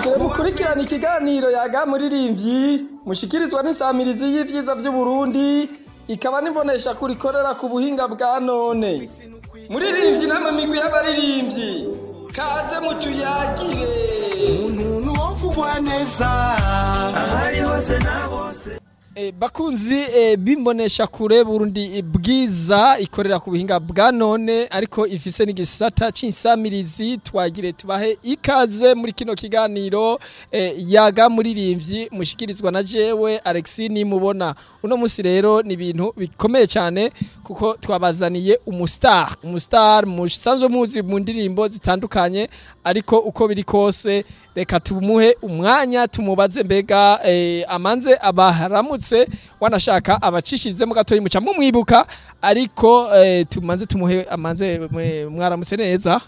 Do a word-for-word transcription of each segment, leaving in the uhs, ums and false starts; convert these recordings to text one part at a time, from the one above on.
Mugire mukurikirana ikiganiro yaga muririmbyi mushikirizwa n'isamirizi y'ivyiza vy'u Burundi ikaba nibonesha kurikorera ku buhinga bwa none. Muririmbyi namwe migwi y'abaririmbyi kaze mutuyagire. Umuntu wovugwa neza ahari hose na bose. E, bakunzi e, bimbonesha kure Burundi bwiza ikorera ku buhinga bwa none ariko ifise n'igisata c'insamirizi twagire tubahe ikaze muri kino kiganiro e, yaga muririmbyi mushikirizwa na jewe Alexis nimubona. Uno musi rero ni ibintu bikomeye cyane kuko twabazaniye umustar umustar musanzwe muzi mu ndirimbo zitandukanye ariko uko biri kose reka tumuhe umwanya tumubaze mbega eh, amanze abaharamutse wanashaka abacishize mu gatoyi muca mumwibuka ariko eh, tumanze tumuhe amanze mwaramutse neza.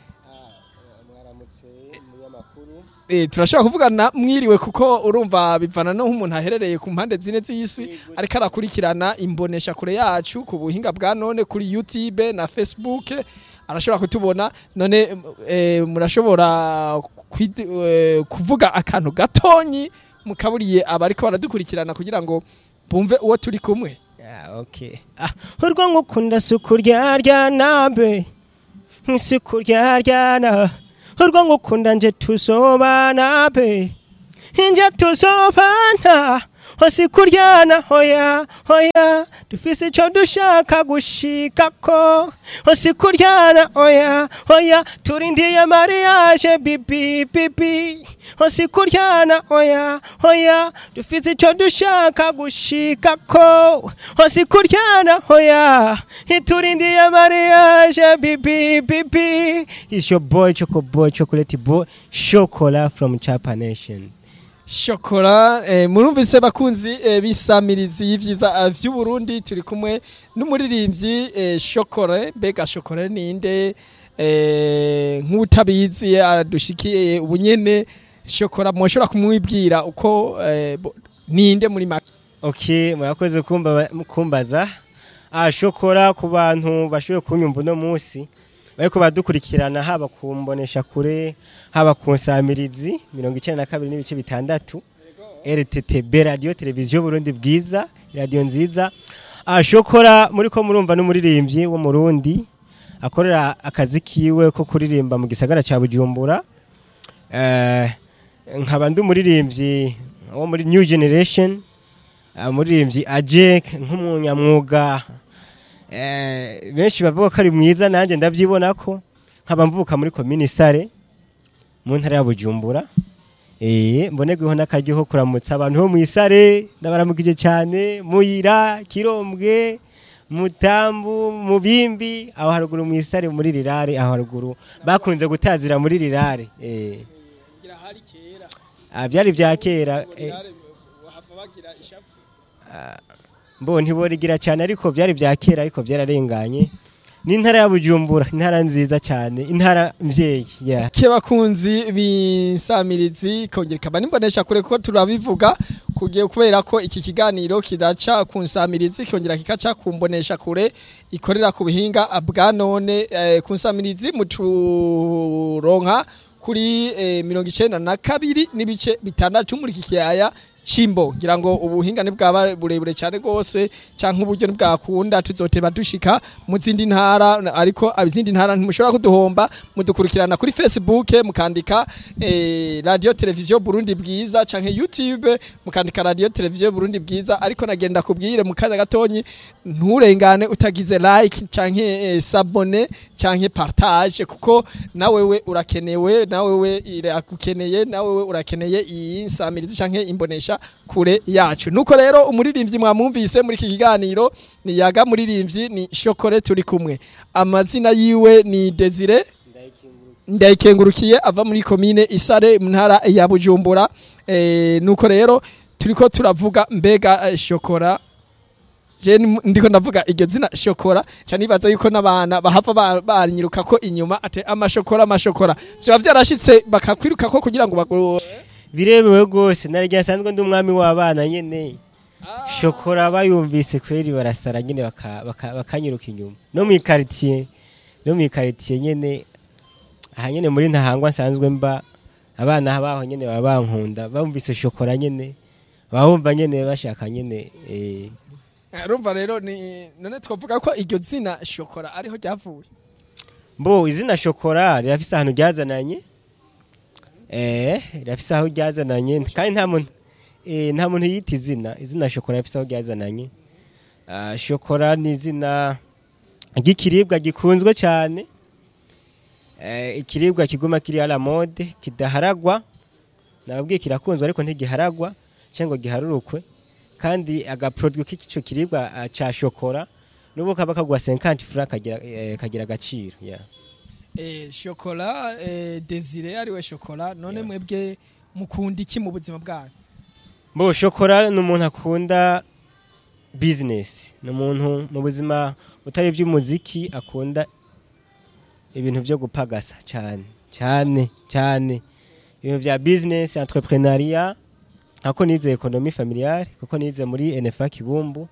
Mwaramutse munyamakuru. Eh turashaka kuvugana mwiriwe kuko urumva bivana no nk'umuntu aherereye ku mpande zine z'isi ariko arakurikirana imbonesha kure yacu ku buhinga bwa none kuri YouTube na Facebook arashobora kutubona none e, murashobora e, kuvuga akantu gatonyi mukaburiye abariko baradukurikirana kugira ngo bumve uwo turi kumwe. Yeah, okay. Ah, urwo ngukunda sukurya rya nabe. Nkisukurya rya na. Urwo ngukunda nje tusobana be. Nje tusobana. Hosi kuryana hoya hoya dufise ico dushaka gushikako hosi kuryana hoya hoya turindiye mariage bibi bibi hosi kuryana hoya hoya dufise ico dushaka gushikako hosi kuryana hoya turindiye mariage bibi bibi. It's your boy Choco Boy Chocolate Boy Chocola from Chapa Nation. Shokora eh, murumvise bakunzi eh, bisamirizi y'ivyiza vy'u Burundi turi kumwe n'umuririmbyi eh, Shokora bega Shokora ninde eh, nk'utabizi adushikiye ubunyene Shokora mwoshora kumwibwira uko eh, ninde muri make. Okay, murakoze kumba kumbaza. Ah Shokora ku bantu bashoboye kunyumva no munsi bariko badukurikirana haba kumbonesha kure haba kunsamirizi mirongo icenda na kabiri n'ibice bitandatu R T T B radio televiziyo Burundi bwiza radio nziza. Ah Shokora muri ko murumva n'umuririmbyi wo mu Burundi akorera akazi kiwe ko kuririmba mu gisagara ca Bujumbura. Eh nkaba ndi umuririmbyi wo muri New Generation, umuririmbyi Ajek nk'umunyamwuga. Eh benshi bavuga ko ari mwiza nanje ndavyibona ko nkaba mvuka muri commune Sare mu ntara ya Bujumbura. Eh mbonegweho nakaryo kuramutsa abantu bo mu Isare ndabaramukije cyane Muyira Kirombwe Mutambu Mubimbi aho haruguru mu Isare muri Rirare aho haruguru bakunze gutazira muri Rirare. Eh ngira hari kera ah byari bya kera wahava bagira ishapu mbo ntiborigira cyane ariko byari bya kera ariko byararenganye. Ni intara ya Bujumbura intara nziza cyane intara mvyeyi. Yeah. Kebakunzi binsamirizi kongera kaba nimbonesha kure ko turabivuga kugiye kubera ko iki kiganiro kidaca kunsamirizi kongera kikaca kumbonesha kure ikorera ku bihinga bwa none eh, kunsamirizi muturonka kuri eh, mirongo icenda na kabiri n'ibice bitandatu muri kikiyaya Chimbo ngira ngo ubuhinga ni bwaba burebure cyane gose canke uburyo nibwakunda tuzoteba dushika mu zindi ntara ariko abizindi ntara ntimushobora kuduhomba mudukurikirana kuri Facebook mukandika eh, radio televiziyo Burundi bwiza canke YouTube mukandika radio televiziyo Burundi bwiza ariko nagenda kubwire mu kanya gatonyi nturengane utagize like canke eh, sabone canke partage kuko nawewe urakenewe nawewe irakukeneye nawewe urakeneye iyi nsamirizi canke imbonesha kure yacu. Nuko rero umuririmbyi mwamumvise muri iki kiganiro ni yaga muririmbyi ni Shokore turi kumwe. Amazina yiwe ni Desire Ndayikengurukiye ava muri commune Isare mu ntara ya Bujumbura. Eh nuko rero turiko turavuga mbega eh, Shokora je ndiko ndavuga iryo zina Shokora cyane ibaza yuko nabana bahava barinyiruka ko inyuma ate amashokora amashokora byo byarashitse bakakwiruka ko kugira ngo birebewe gose narya sanzwe ndi umwami w'abana nyene. Shokora bayumvise kweri barasara nyene bakanyiruka inyuma no mu quartier no mu quartier nyene aha nyene muri ntahangwa sanzwe mba abana baho nyene baba bankunda bumvise shokora nyene bumva nyene bashaka nyene eh urumva rero ni none twavuga ko iryo zina shokora ariho ryavuye Mbo izina shokora rirafise ahantu ryazananye eh rirafise aho ryazananye kandi nta muntu eh nta muntu yita izina izina shokora rifise aho ryazananye ah shokora ni izina gikiribwa gikunzwe cyane eh ikiribwa kiguma kiri ala mode kidaharagwa nababwiye kirakunzwe ariko ntigiharagwa cyangwa giharurukwe kandi aga produit k'ico kiribwa ca shokora nubo kaba kagwa cinquante francs kagira eh, kagira agaciro yeah. eh shokora eh Desire ari we shokora none yeah. Mwebwe mukunda iki mu buzima bwanyu Mbo shokora n'umuntu akunda business n'umuntu mu buzima utari by'umuziki akunda ibintu byo gupagasa cyane cyane cyane ibintu bya business entrepreneuria ako nize economie familiale kuko nize muri N F A Kibumbu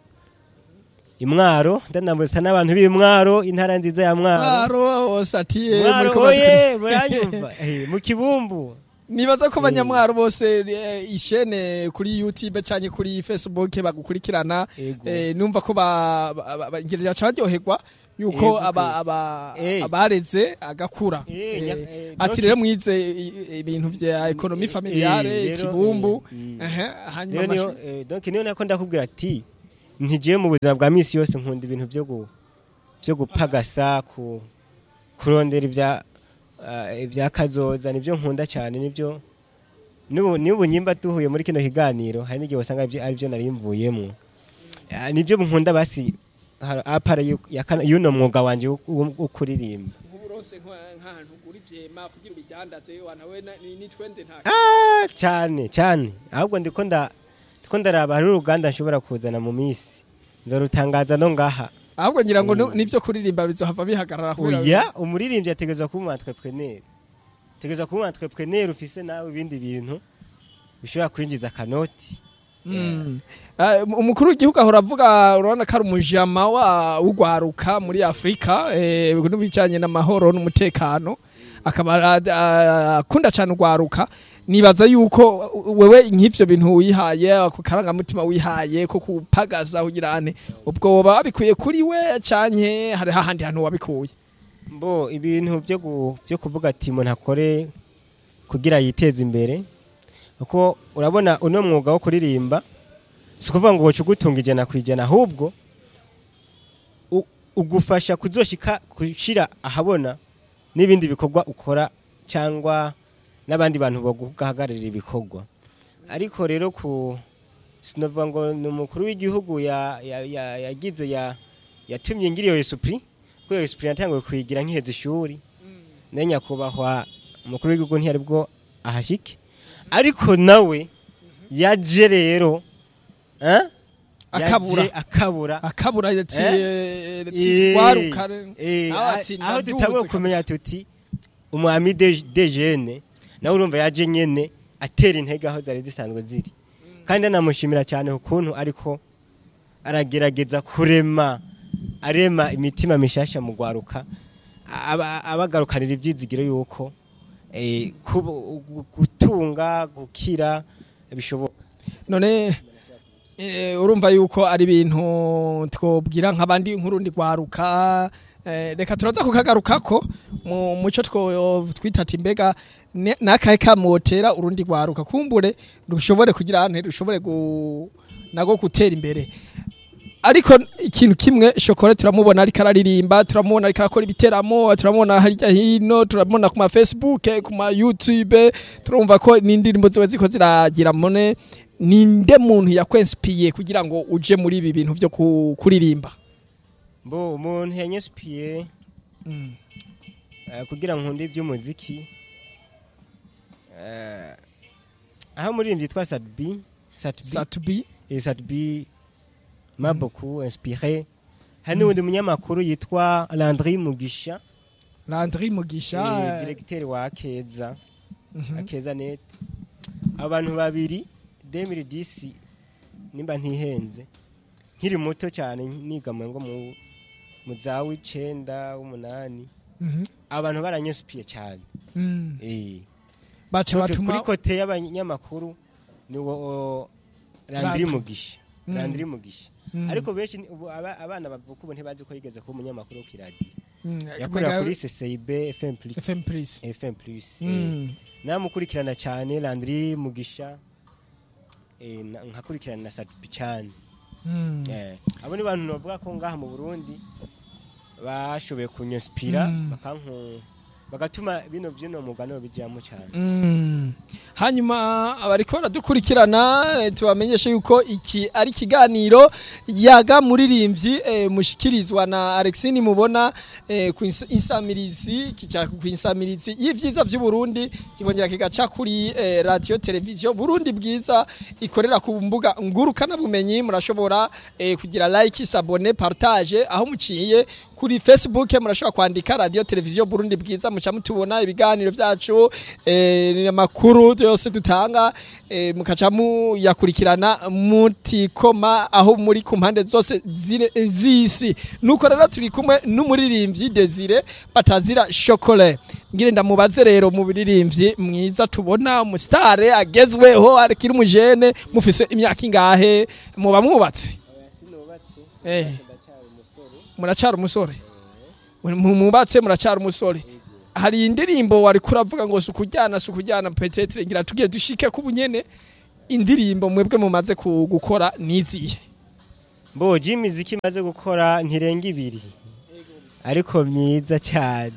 Imwaro ndanambuza n'abantu b'Imwaro intara nziza ya Mwaro Mwaro osatiye muri koye muranyumva eh mu Kibumbu nibaza ko abanyamwaro bose ishene kuri YouTube cyane kuri Facebook bagukurikirana numva ko bagerera cyaryoherwa yuko aba abareze agakura ati rero mwize ibintu bya economie familiale Kibumbu eh hanyuma donc niyo nako ndakubwira ati ntigiye mu buzima bwa misi yose nkunda ibintu byo byo gupagasa ku kurondera ibya ibya kazoza nibyo nkunda cyane nibyo nibo nyimba tuhuye muri kino kiganiro hari n'igihe wasanga ari byo nari mvuyemo nibyo nkunda basi apara yuno mwuga wanje ukuririmba uburose nk'ahantu uri byema kugira ubidandaze wanawe ni twende nta ah cyane cyane ahubwo ndiko nda ndiko ndaraba hari uruganda nshobora kuzana mu misi nzorutangaza no ngaha ahubwo ngira ngo nivyo kuririmba bizohava bihagarara kubera oya umuririmbyi ategezwa kuba entrepreneur tegezwa kuba entrepreneur ufise nawe ibindi bintu bishobora kwinjiza kanoti umukuru w'igihugu ahora avuga urabona ko ari umujama wa ugwaruka muri Afrika eh n'ibijanye n'amahoro n'umutekano akaba akunda cyane ugwaruka nibaza yuko wewe nk'ivyo bintu wihaye ku karanga mutima wihaye ko kupagaza ugirane ubwo babikuye kuri we canke hari hahandi hantu wabikuye mbo ibintu byo byo kuvuga ati umuntu akore kugira yiteze imbere uko urabona uno mwuga wo kuririmba sikuvuga ngo wocugutunga ijana kwijana ahubwo ugufasha kuzoshika kushira ahabona n'ibindi bikorwa ukora cyangwa n'abandi bantu baguhagararira ibikorwa ariko rero ku sinovuga ngo n'umukuru w'igihugu ya yagize ya yatumye ngiriyo esprit ko iyo esprit natangiye kwigira nkiheze ishuri nenya kubahwa umukuru w'igihugu ntiyari bwo ahashike ariko nawe yaje rero eh akabura akabura akabura yati waruka aho dutawe kumenya tuti umwami de jeune nawe urumva yaje nyene atera intege aho zari zisanzwe ziri kandi namushimira cyane ukuntu ariko aragerageza kurema arema imitima mishasha mu gwaruka abagarukanira ibyizigiro yuko eh gutunga gukira bishoboka none urumva yuko ari ibintu twobwira nk'abandi nk'urundi gwaruka reka turaza kukagarukako mu muco twitata imbega nakahe kamotera urundi gwaruka kumbure rushobore kugira ante rushobore nago gutera imbere ariko ikintu kimwe shokora turamubona ariko araririmba turamubona ariko akora ibiteramo turamubona harya hino turamubona ku ma Facebook ku ma YouTube turumva ko n'indirimbo ziwe ziko ziragira mone ninde muntu yakwenspiye kugira ngo uje muri ibi bintu byo kuririmba Mbo umuntu yanyespiye mm. uh, kugira nkunde iby'umuziki eh uh, aho muri imbi twa Satbi Satbi Satbi et Satbi m'a mm. beaucoup inspiré hani mm. undi munyamakuru yitwa Landry Mugisha Landry Mugisha directeur wa Akeza mm -hmm. Akeza net abantu babiri deux mille dix nimba ntihenze nkiri muto cyane nigamwe ngo mu muzawi cenda umunani mhm abantu baranyesupiye cyane mm. eh baca kuri batuma kote y'abanyamakuru ni wo Landry Mugisha Mm. Landry Mugisha Mm. ariko benshi ni- ubu aba- abana bavuka ubu ntibazi ko yigeze kuba umunyamakuru ku radio Mm, yakorera mega- kuri C C B F M plus F M Plus. F M plus Mm. namukurikirana cyane Landry Mugisha eh, na- nkakurikirana na Satupi cyane Mm. eh abo ni bantu bavuga ko ngaha mu Burundi bashoboye kunyinspira Mm. bakanku bagatuma bino byino mugano bijyamo cyane Mm. Hanyuma abariko baradukurikirana eh, tubamenyeshe yuko iki ari kiganiro yaga muririmbyi eh, mushikirizwa na Alexine mubona eh, ku ins- insamirizi kica ku insamirizi y'ivyiza vy'u Burundi kikongera kigaca kuri eh, radio television Burundi bwiza ikorera ku mbuga ngurukana bumenyi murashobora eh, kugira like s'abonner partage aho muciye kuri Facebook murashobora kwandika radio television Burundi bwiza muca mutubona ibiganiro vyacu eh, amakuru yose dutanga eh, mukaca muyakurikirana mutikoma aho muri ku mpande zose zire- z'isi nuko rero turi kumwe n'umuririmbyi Desire batazira chocolat ngire ndamubaze rero mu biririmbyi mwiza tubona umusitare agezweho arikiri umujene mufise imyaka ingahe muba mwubatse eh muracara umusore mubatse muracara umusore hari indirimbo wari kuravuga ngo sukujyana sukujyana petetre ngira tugiye dushike ku bunyene indirimbo mwebwe mumaze ku- gukora niziye Mbo imiziki maze gukora ntirenga ibiri ariko myiza cyane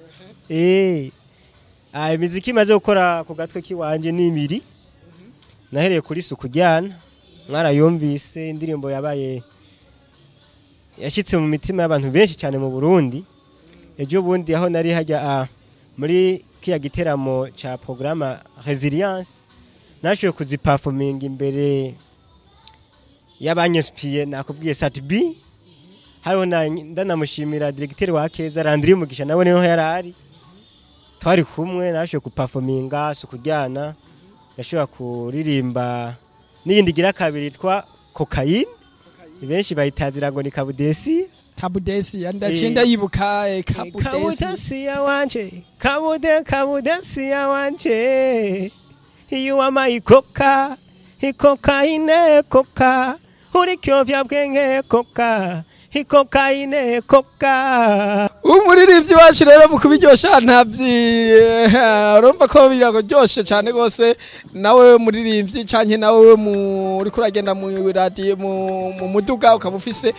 eh ah imiziki maze gukora ku gatwe kiwanje ni ibiri nahereye kuri Sukujyana mwarayumvise indirimbo yabaye yashitse mu mitima y'abantu benshi cyane mu Burundi ejo bundi aho nari hajya ah, muri kiya giteramo cha programme Resilience nashoboye kuziperforming imbere y'abanyespiye nakubwiye Satbi hariho na ndanamushimira directeur wa Keza Landry Mugisha nawe niho yarari twari kumwe nashoboye kuperforminga Sukujyana yashobora kuririmba n'iyindi gira kabiri twa Cocaine benshi bayitazira ngo ni Kabudesi kabudesi ndacinda yibuka eh, kabudesi Kabudesi ya wanje Kabude Kabudesi ya wanje you are my coca cocaine coca uri kyovya bwenge coca cocaine coca umuririmbyi wacu rero mu kubiryosha ntabyi urumva ko biraryoshe cyane gose nawe muririmbyi canke nawe muri kuragenda mu radio mu mu muduga ukabufise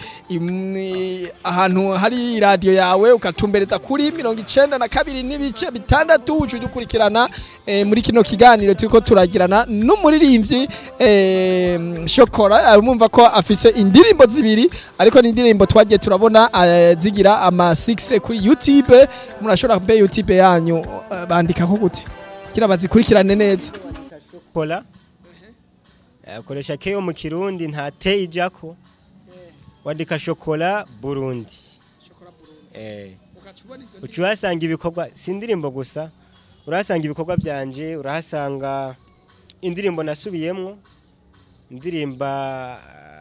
ahantu hari radio yawe ukatumbereza kuri mirongo icenda na kabiri n'ibice bitandatu uje dukurikirana eh, muri kino kiganiro turiko turagirana n'umuririmbyi eh, Chocolat urumva ko afise indirimbo zibiri ariko ni indirimbo twagiye turabona uh, zigira ama six kuri YouTube murashobora kumbe YouTube yanyu uh, bandika ko gute kira bazikurikirane neza Chocolat akoresha keyo mu Kirundi nta te ijako wandika Chocolat Burundi eh ucuhasanga ibikorwa sindirimbo gusa urahasanga ibikorwa byanje urahasanga indirimbo nasubiyemwo indirimba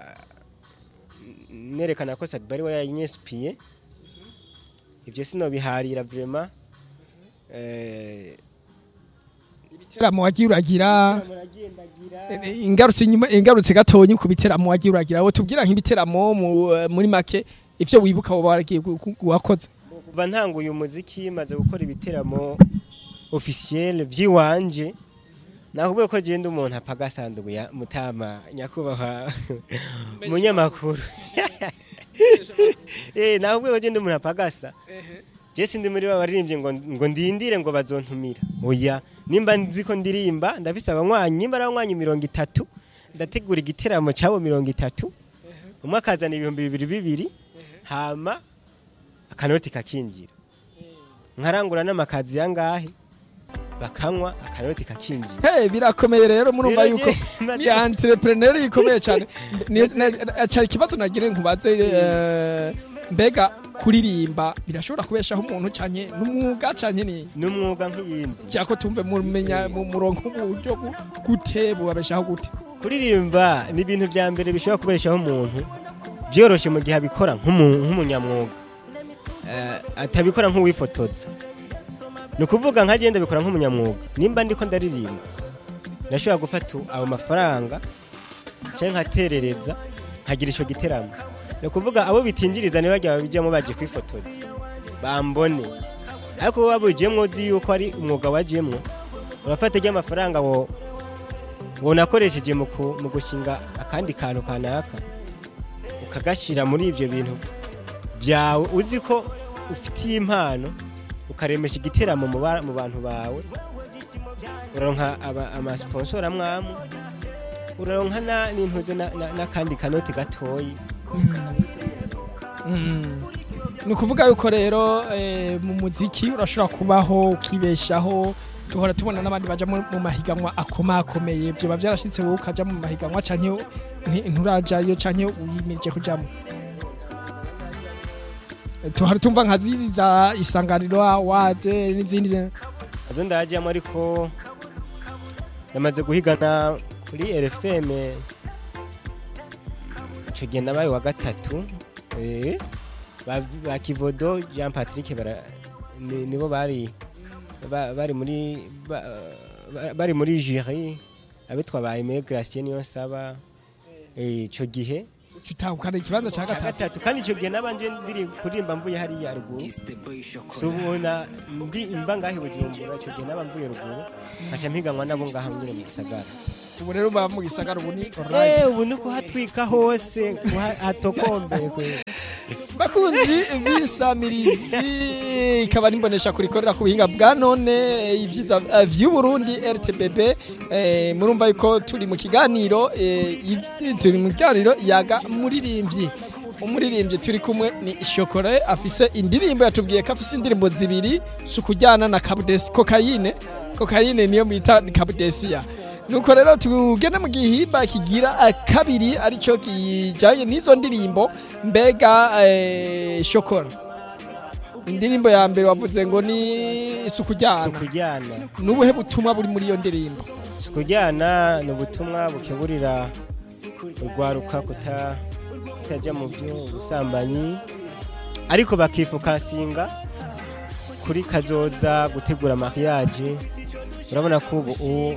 nerekana ko Sadbari we yanyinspiye ibyo sino biharira vraiment eh ibiteramo wagiye uragira ingarutse nyuma ingarutse gatonyi ku biteramo wagiye uragira wo tubwira nk'ibiteramo muri make ivyo wibuka wo baragiye wakoze kuva ntanguye umuziki maze gukora ibiteramo officiel vyiwanje nakubwiye ko genda umuntu apagasandugu ya mutama nyakubaha munyamakuru eh nakubwiye ko genda umuntu apagasa je sindi muri babaririmbye ngo ngo ndindire ngo bazontumira oya nimba nziko ndirimba ndafise abanywanyi nimba abanywanyi mirongo itatu ndategura igiteramo cyabo mirongo itatu umwe akazana ibihumbi bibiri bibiri hama akanoti kakinjira nkarangura n'amakazi yangahe bakanywa akanoti kakinjira hey birakomeye rero murumva yuko ni entrepreneur yikomeye cyane cyari kibazo nagire nkubaze mbega kuririmba birashobora kubeshaho umuntu cyane n'umwuga cyane ni n'umwuga nk'iyindi cyako tumve mumenya mu murongo uburyo gute bubabeshaho gute kuririmba ni ibintu bya mbere bishobora kubeshaho umuntu byoroshe mu gihe abikora nk'umunyamwuga atabikora nk'uwifotoza ni ukuvuga nka genda bikora nk'umunyamwuga nimba ndiko ndaririmba nashobora gufata abo mafaranga cyangwa nkaterereza nkagira ico giteramo ni ukuvuga abo bitinjiriza niba bajya babijyamo baje kwifotoza bambone ariko babujyemo uzi yuko ari umwuga wajyemo urafata ry'amafaranga wo wo nakoresheje mu gushinga akandi kantu kanaka ukagashira muri ibyo bintu byawe uzi ko ufitiye impano ukaremesha igiteramo mu bantu bawe uronka ama sponsor amwamwe uronka na n'intuze n'akandi kanoti gatoyi ni ukuvuga yuko rero mu muziki urashobora kubaho ukibeshaho tuhora tubona n'abandi baja mu mahiganwa akomakomeye byo bavyarashitse wowe ukaja mu mahiganwa canke nturajayo canke uyimirije kujamo tuhora tumva nka zizi za Isanganiro Award n'izindi azo ndajyamo ariko namaze guhigana kuri R F M ico gihe nabaye wa gatatu eh ba Kivodo Jean Patrick bara nibo bari bari muri bari muri jury abitwa ba Aimé Gracien niyo saba eh ico gihe tutahukana ikibanza ca gatatu kandi ico gihe nabanje ndiri kuririmba mvuye hari ya ruguru subona ndi imba ngahe Bujumbura ico gihe nabamvuye ruguru nkaca mpiganwa nabo ngaha nyine mu gisagara ubu rero ba mu gisagara ubu ni right eh ubu nuko hatwika hose hatokombeye kwe bakunzi bisamirizi ikaba nimbonesha kurikorera ku buhinga bwa none ivyiza vy'u Burundi R T B B eh murumva yuko turi mu kiganiro turi mu kiganiro yaga muririmbyi umuririmbyi turi kumwe ni Shokora afise indirimbo yatubwiye ko afise indirimbo zibiri sukujyana na Kabudesi Cocaine Cocaine niyo bita Kabudesia nuko rero tugende mu gihimba kigira kabiri arico kijanye nizo ndirimbo mbega eh, Shokora indirimbo ya mbere wavuze ngo ni sukujyana sukujyana nubuhe butumwa buri muri iyo ndirimbo sukujyana no butumwa bukeburira urwaruka kuta kutajya mu byo ubusambanyi ariko bakifokasinga kuri kazoza gutegura mariage urabona ko ubu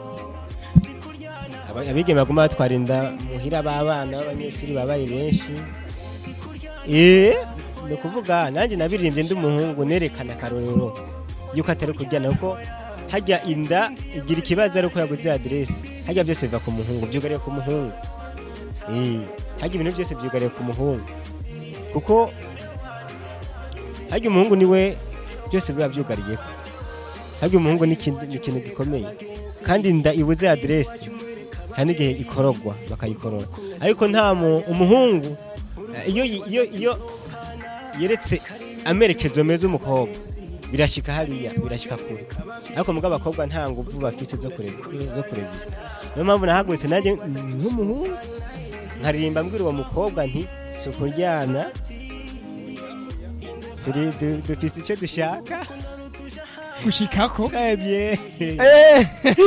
abigeme baguma batwarinda muhira babana b'abanyeshuri babaye benshi eh no kuvuga nanje nabiririmbye ndi umuhungu nerekana karorero yuko atari kujyana uko hajya inda igira ikibazo ariko yaguze adresse hajya byose biva ku muhungu byugariye ku muhungu eh hajya ibintu byose byugariye ku muhungu kuko hajya umuhungu niwe byose biba byugariye hajya umuhungu ni ikintu gikomeye kandi inda ibuze adresse kandi igihe ikorogwa bakayikorora ariko nta umuhungu iyo iyo iyo yeretse amerekezo meza umukobwa birashika hariya birashika kure ariko mugabo abakobwa nta nguvu bafise zo kureza zo kuresista no mpamvu nahagwese naje nk'umuhungu nkaririmba mbwira uwo mukobwa nti sukuryana turi dufise icyo dushaka gushikako ebye eh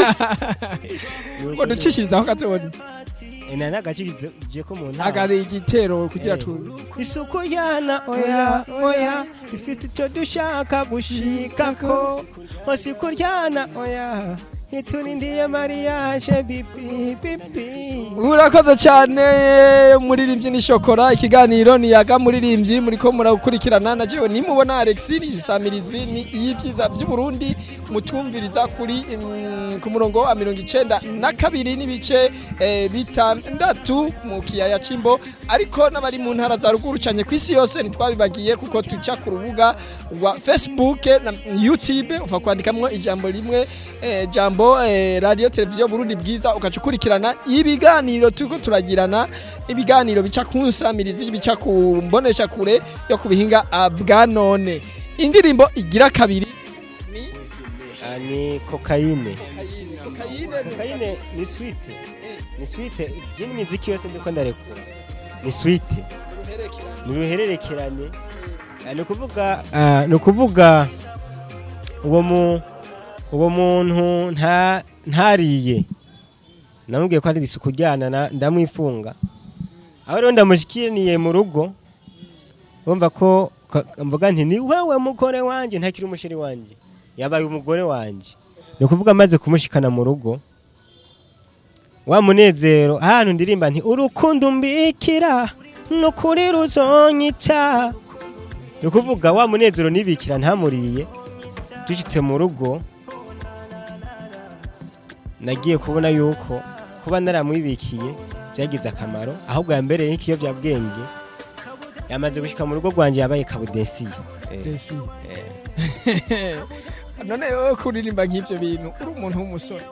ngo ducishirizaho katoni ena nagacirize je ko muntu agari igitero kugira tu isuko yana oya oya ifite icyo dushaka gushikako osiko ryana oya iturindiye mariage bibi bibi urakoze cyane muririmbyi ni Shokora ikiganiro ni yaga muririmbyi muriko murakurikirana na jewe nimubona Alexis Isamirizi ni yivyiza by'u Burundi mutumviriza kuri um, ku murongo wa mirongo icenda na kabiri n'ibice eh, bitandatu mu kiyaya Cimbo ariko n'abari mu ntara za ruguru canye kwisi yose nitwabibagiye kuko tuca ku rubuga rwa Facebook na YouTube ufa kwandikamwo ijambo rimwe eh, jambo Eh, radio televiziyo Burundi bwiza ukacukurikirana ibiganiro tuko turagirana ibiganiro bica kunsamirizi bica kumbonesha kure yo kubihinga bwa none indirimbo igira kabiri ni ani Cocaine Cocaine Cocaine ni sweet ni sweet yini muziki yose ndiko ndarekura ni sweet ni ruhererekerane no kuvuga no kuvuga uwo mu uwo muntu nta ntariye namubwiye ko ari isuku ryana ndamwifunga aho rero ndamushikiraniye mu rugo bumva ko mvuga nti ni wewe mukore wanje ntakiri umushiri wanje yabaye umugore wanje ni ukuvuga amaze kumushikana mu rugo wa munezero ahantu ndirimba nti urukundo mbikira nukuri ruzonyica ni ukuvuga wa munezero nibikira ntamuriye dushitse mu rugo nagiye kubona yuko kuba naramwibikiye byagize akamaro ahubwo yambereye nk'ikiyobyabwenge yamaze gushika mu rugo rwanje yabaye kabudesiye Desi. None wowe kuririmba nk'ivyo bintu uri umuntu w'umusore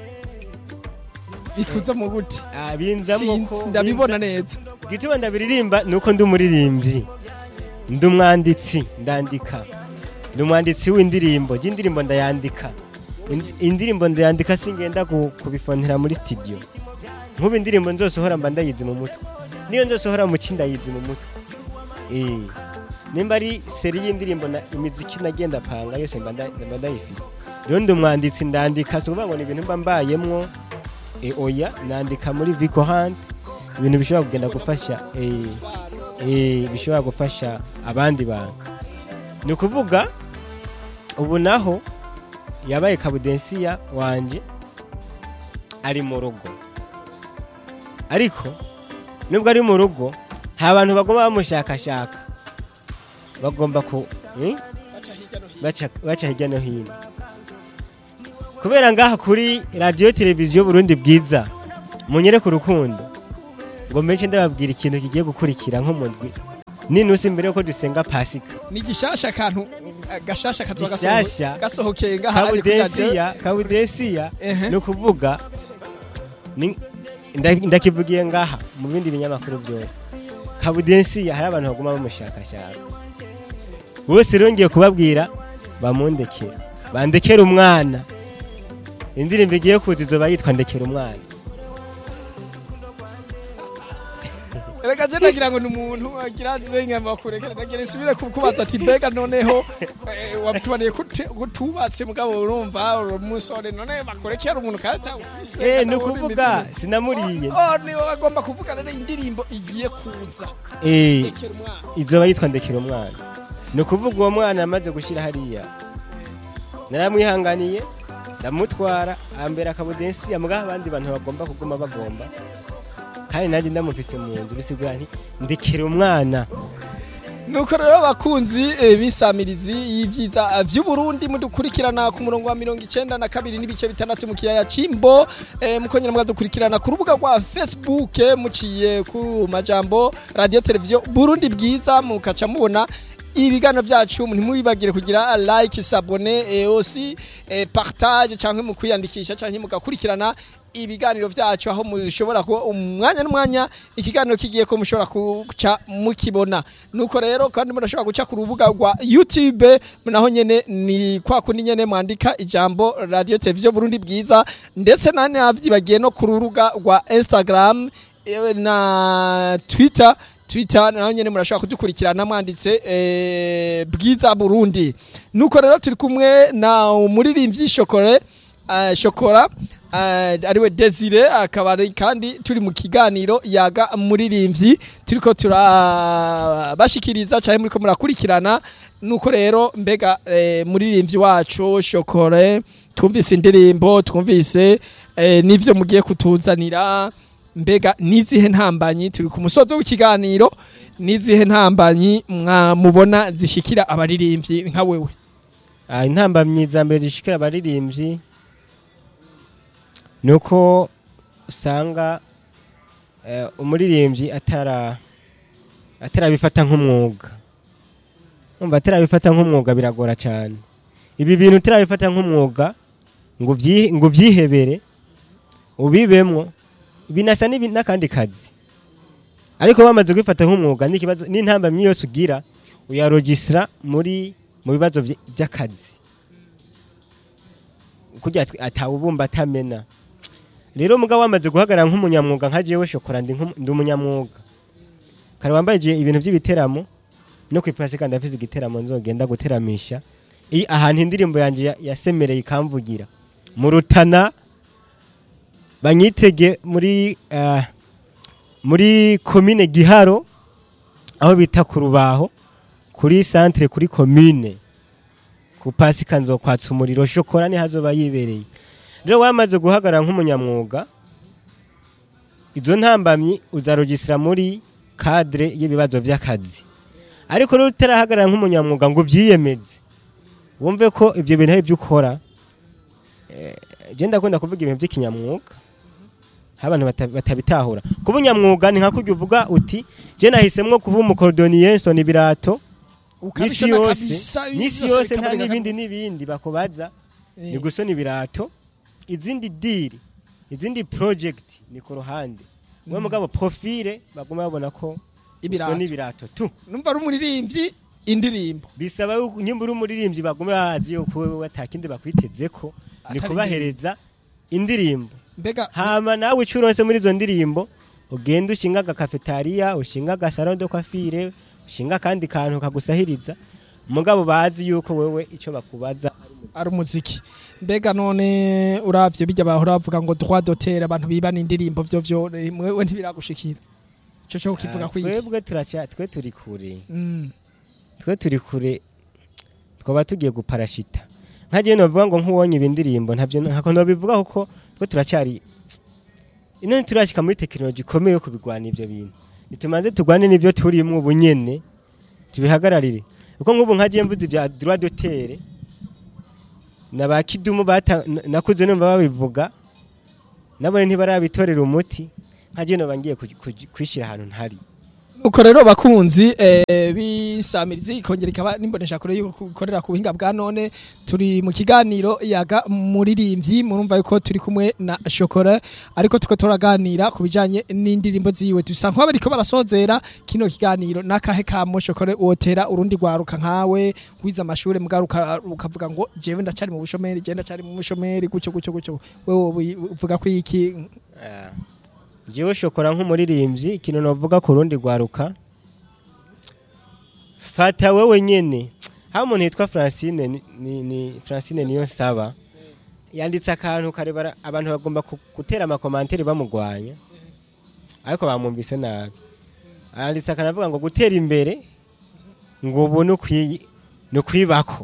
bikuza mu gute binzamo ko ndabibona neza gituma ndabiririmba nuko ndi umuririmbyi ndi umwanditsi ndandika ndi umwanditsi w'indirimbo y'indirimbo ndayandika indirimbo ndayandika singenda kubifontera muri studio nk'ubu indirimbo nzosohora mba ndayizi mu mutwe niyo nzosohora mu kindayizi mu mutwe eh nimba ari seri y'indirimbo na imiziki nagenda panga yose mba ndayifise rero ndi umwanditsi ndandika so ngo ni ibintu mba mbayemwo e oya nandika muri Vico Hand ibintu bishobora kugenda gufasha eh eh bishobora gufasha abandi bantu ni kuvuga ubu naho yabaye kabudensiya wanje ari mu rugo ariko nubwo ari mu rugo nta bantu bagomba bamushakashaka bagomba ku baca hirya no hino kubera ngaha kuri radio televiziyo Burundi bwiza munyere ku rukundo ngo mece ndababwira ikintu kigiye gukurikira nko mundwi ninusi mbere yuko dusenga pasika ni gishasha kantu gashasha katwa Gishasha. gasohokeye ngaha kabudesiya kabudesiya no kuvuga ni- nda- ndakivugiye ngaha mu bindi binyamakuru byose kabudesiya hari abantu baguma bamushakashaka bose rongeye kubabwira bamundekera bandekera umwana indirimbo igiye kuza izoba yitwa ndekera umwana Erega je nagira ngo numuntu agira zenga makurekera nagira nsubire kukubaza ati mbega noneho eh, wabitubaniye kutubatse mugabo urumva umusore none bakurekera umuntu kata ufise eh no kuvuga sinamuriye oh ni bagomba kuvuga rero indirimbo igiye kuza eh Ndekera umwana izoba yitwa ndekera umwana no kuvuga uwo mwana amaze gushira hariya naramwihanganiye ndamutwara ambera akabudensi amugaba abandi bantu bagomba kuguma bagomba kandi nanjye ndamufise mu nzu bisigura nti ndekera umwana nuko rero abakunzi eh, bisamirizi y'ivyiza vy'u Burundi mudukurikirana ku murongo wa mirongo icenda na kabiri n'ibice bitandatu mu kiyaya Cimbo eh, mukongera mugadukurikirana ku rubuga rwa Facebook eh, muciye ku majambo radio televiziyo Burundi bwiza mukaca mubona ibiganiro byacu ntimwibagire kugira like s'abonner et aussi eh, partage cyangwa mu kwiyandikisha cyangwa mugakurikirana ibiganiro byacu aho mushobora ko umwanya n'umwanya ikiganiro kigiye ko mushobora kuca mukibona nuko rero kandi murashobora guca ku rubuga rwa YouTube naho nyene ni kwa kundi nyene mwandika ijambo radio televiziyo Burundi bwiza ndetse nane avyibagiye no ku rubuga rwa Instagram eh, na Twitter Twitter naho nyene murashobora kudukurikirana mwanditse eh, bwiza Burundi nuko rero turi kumwe na umuririmbyi Shokore uh, Shokora uh, ariwe Desire akaba kandi turi mu kiganiro yaga muririmbyi turiko turabashikiriza cyane muri ko murakurikirana nuko rero mbega eh, muririmbyi wacu Shokore twumvise indirimbo twumvise eh, nivyo mugiye kutuzanira mbega nizihe ntambanyi turi ku musozo w'ikiganiro nizihe ntambanyi mubona zishikira abaririmbyi nka wewe ah intambamyi za mbere zishikira abaririmbyi nuko usanga uh, umuririmbyi atara atarabifata nk'umwuga umva atarabifata nk'umwuga biragora cyane ibi bintu utarabifata nk'umwuga ngo byi ngo byihebere ubibemwo binasa n'akandi kazi ariko bamaze kwifata nk'umwuga n'ikibazo n'intambamyi yose ugira uyarogisira muri mu bibazo by'akazi kujya atawubumba atamena rero mugabo wamaze guhagarara nk'umunyamwuga nka jewe Shokora ndi umunyamwuga kare wambaye ibintu by'ibiteramo no kwipasika ndafise igiteramo nzogenda guteramisha i ahantu indirimbo yanje yasemereye ikamvugira mu Rutana banyitege muri uh, muri commune Giharo aho bita ku Rubaho kuri centre kuri commune ku pasika nzokwatsa umuriro shokora ni hazoba yibereye rero wamaze guhagarara nk'umunyamwuga izo ntambamyi uzarogisira muri cadre y'ibibazo by'akazi ariko rero utarahagarara nk'umunyamwuga ngo byiyemeze wumve ko ibyo bintu ari byo ukora eh, je ndakunda kuvuga ibintu by'ikinyamwuga abantu batabitahura kuba unyamwuga ni nka kurya uvuga uti je nahisemwo kuba umukordonier nsoni birato nisi yose nisi yose nta n'ibindi n'ibindi bakubaza ni gusona ibirato izindi deal izindi project ni ku ruhande mwe mugabo profile baguma babona ko usona ibirato tu numva ari umuririmbyi indirimbo bisaba nyimba uri umuririmbyi baguma bazi yo kuwe atakindi bakwitezeko ni kubahereza indirimbo mbega hama nawe ucuronse muri zo ndirimbo ugenda ushinga agakafetaria ushinga agasaro de coiffure ushinga kandi kantu kagusahiriza mugabo bazi yuko wewe ico bakubaza ari umuziki mbega none uravye bijya bahora bavuga ngo droit d'auteur abantu bibana indirimbo byo byo mwewe ntibiragushikira ico cyo kivuga kwiki twebwe turacya twe turi kure mm. twe turi kure twaba tugiye guparashita nkaje no vuga ngo nkuwonye ibindirimbo ntabyo hako no bivuga kuko twe turacyari ino turashika muri technology komeye yo kubigwana ivyo bintu nitumanze tugwane nivyo turimwe ubunyene tubihagararire uko nk'ubu nkaje mvuze bya droit d'auteur nabakidumu bata nakuze numva babivuga nabone ntibarabitorera umuti nkaje no bangiye kwishira ahantu ntari uko rero bakunzi eh, bisamirizi ikongera ikaba nimbonesha kure yukorera ku buhinga bwa none turi mu kiganiro yaga muririmbyi murumva yuko turi kumwe na Shokora ariko tuko turaganira ku bijanye n'indirimbo ziwe dusa nko bariko barasozera kino kiganiro nakahe kamo Shokora wotera urundi gwaruka nkawe wiza amashure mugaruka ukavuga ngo jewe ndacari mu bushomeri je ndacari mu bushomeri gucyo gucyo gucyo wewe uvuga ko iki yeah. Jewe Shokora nk'umuririmbyi ikintu novuga ku rundi gwaruka fata wewe nyene ha umuntu yitwa Francine ni, ni, ni Francine niyo saba yanditse akantu karebara abantu bagomba gutera ama commentaire bamugwanya ariko bamumvise nabi yanditse akanavuga ngo gutera imbere ngo ubone kwi no kwibako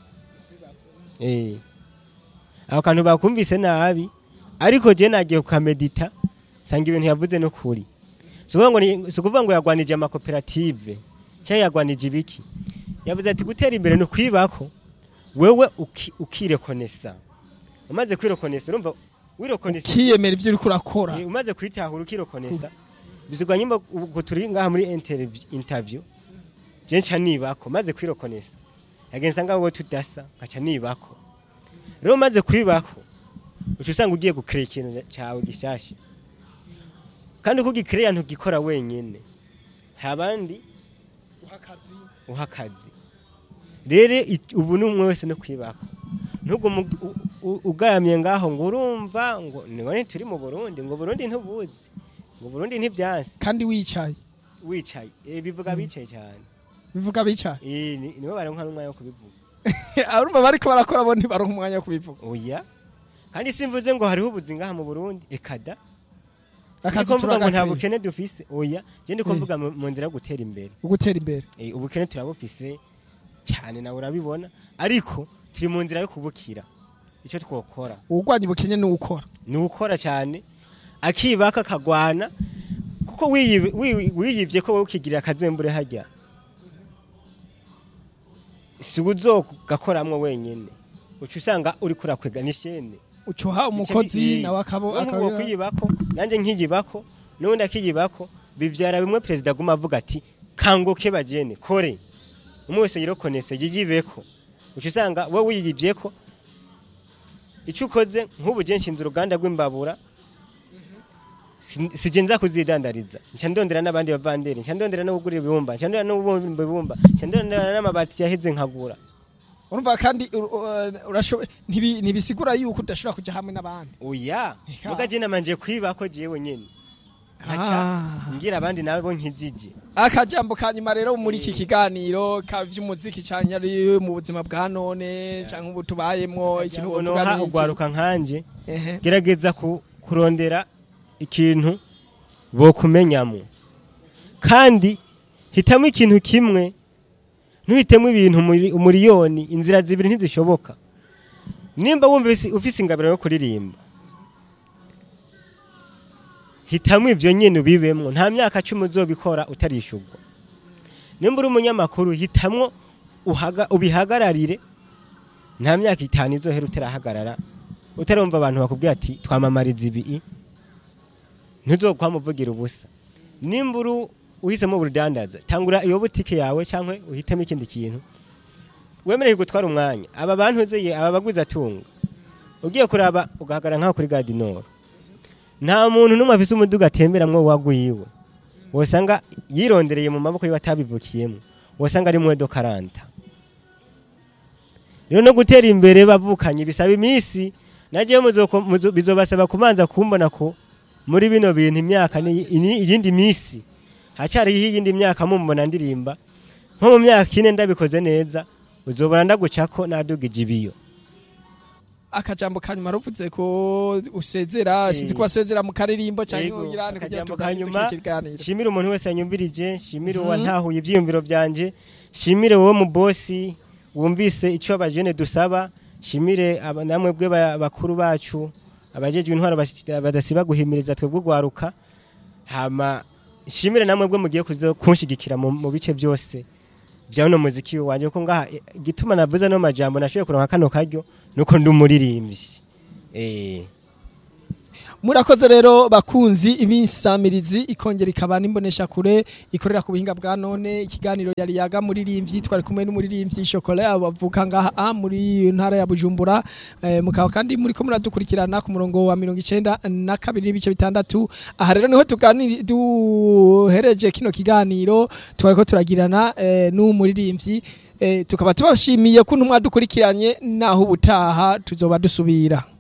eh aho kantu bakumvise nabi ariko je nagiye kukamedita sanga ibintu yavuze no kuri sukuvuga ngo sukuvuga ngo yagwanije ama cooperative cyangwa yagwanije ibiki yavuze ati gutera imbere no kwibako wewe ukirekonesa umaze kwirekonesa urumva wirekonesa kiyemera ivyo uri kurakora umaze kwitahura ukirekonesa bizugwa nyimba uko turi ngaha muri interview interview je nca nibako maze kwirekonesa yagenza ngaho tudasa nkaca nibako rero maze kwibako ucu usanga ugiye gukrea ikintu cyawe gishasha kandi kugikrea ntugikora wenyene habandi uhakazi uhakazi rere ubu numwe wese no kwibako ntugo ugaramye ngaho ngo urumva ngo none turi mu Burundi ngo Burundi ntubuzi ngo Burundi ntibyansi kandi wicaye wicaye eh bivuga bicaye cyane bivuga bicaye eh nibo baronka umwanya wo kubivuga arumva bariko barakora bo ntibaronka umwanya wo kubivuga oya kandi simvuze ngo hariho ubuzi ngaha mu Burundi ekada akazi turavuga ngo nta bukene dufise oya je ndiko mvuga mu nzira yo gutera imbere gutera imbere eh ubukene turabufise cyane nawe urabibona ariko turi mu nzira yo kubukira ico twokora ugwanye ubukene ni ukora ni ukora cyane akibaka kagwana kuko wiyivye ko wowe ukigirira akazembure hajya siguzo gakoramwe wenyene ucu usanga uri kurakwega nishene ucuha umukozi nawe akabo akabira kwiyibako nanje nkiyibako nundi akiyibako bivyara bimwe president guma avuga ati kanguke bajene kore umwe wese yirokonese yiyibeko ucu usanga wowe wiyivyeko ico ukoze nk'ubu je nshinze uruganda rw'imbabura sije nza kuzidandariza nca ndondera n'abandi bavanderi nca ndondera no kugura ibumba nca ndondera no kubumba ibumba nca ndondera n'amabati yaheze nkagura urumva kandi urashoboye ntibisigura yuko udashobora kuja hamwe n'abandi oya muga je namanje kwibako jewe nyene nkaca ngira abandi nabo nkijije akajambo kanyuma rero muri iki kiganiro kavy'umuziki cyane ari mu buzima bwa none cyangwa ubu tubayemwo ikintu uvuga ugwaruka nkanje gerageza kurondera ikintu bo kumenyamo kandi hitamo ikintu kimwe ntuhitemo ibintu umuriyoni inzira zibiri ntizishoboka nimba wumva ufise ingabiro yo kuririmba hitamo ivyo nyene ubibemwo nta myaka cumi uzobikora utarishurwa nimba uri umunyamakuru hitamwo uhaga ubihagararire nta myaka itanu izohera utarahagarara utarumva abantu bakubwira ati twamamariza ibi ntuzokwamuvugira ubusa nimba uri uhisemo ubudandaza tangura iyo butike yawe cyangwa uhitemo ikindi kintu wemereye gutwara umwanya aba bantu zeye aba baguza tunga ugiye kuraba ugahagara nkaho kuri Gadinoro nta muntu numwe afise umuduga atemberamwo waguyiwe wosanga yirondereye mu maboko yiwe atabivukiyemo wosanga ari mwedo karanta rero no gutera imbere bavukanye bisaba imisi naje bizobasaba kumanza kumbona ko muri bino bintu imyaka iyindi misi hacyari iyindi myaka mumbona ndirimba nko mu myaka ine ndabikoze neza uzobona ndagucako nadugije ibiyo akajambo kanyuma ruvuze ko usezera sinzi ko wasezera mu karirimbo cyangwa uyirane kugira tukanyuma shimira umuntu wese yanyumvirije shimira uwa ntahuye ivyiyumviro byanje shimire wowe mu bosi wumvise ico abajene dusaba shimire namwe bwe bakuru bacu abajejwe intwaro badasiba guhimiriza twebwe gwaruka hama shimire namwe bwe mugiye kunshigikira mu bice byose bya no muziki wanje ko ngaha gituma navuze no majambo nashoye kuronka kano karyo nuko ndumuririmbyi eh murakoze rero bakunzi ibisamirizi ikongera ikaba nimbonesha kure ikorera ku buhinga bwa none ikiganiro yari yaga muririmbyi twari kumwe n'umuririmbyi Chocolat abavuka ngaha muri ntara ya Bujumbura eh, mukaba kandi muri ko muradukurikirana ku murongo wa mirongo icenda na kabiri n'ibice bitandatu aha rero niho tuganira duhereje kino kiganiro twariko turagirana eh, n'umuririmbyi eh, tukaba tubashimiye ko ntumwa dukurikiranye naho ubutaha tuzoba dusubira.